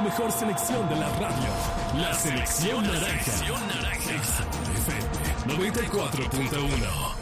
mejor selección de la radio. La Selección Naranja. FM 94.1.